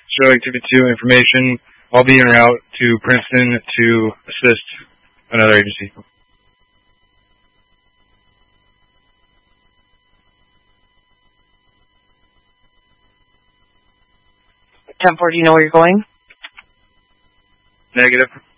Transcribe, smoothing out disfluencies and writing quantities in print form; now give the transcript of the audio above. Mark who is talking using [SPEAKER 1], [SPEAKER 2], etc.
[SPEAKER 1] show Activity 2 information. I'll be en route to Princeton to assist another agency.
[SPEAKER 2] 10-4, do you know where you're going?
[SPEAKER 1] Negative.